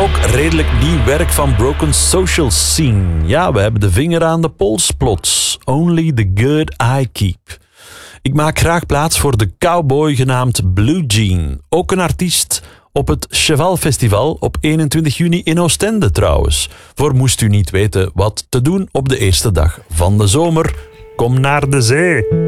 Ook redelijk nieuw werk van Broken Social Scene. Ja, we hebben de vinger aan de pols plots. Only the good I keep. Ik maak graag plaats voor de cowboy genaamd Blue Jean. Ook een artiest op het Cheval Festival op 21 juni in Oostende trouwens. Voor moest u niet weten wat te doen op de eerste dag van de zomer. Kom naar de zee.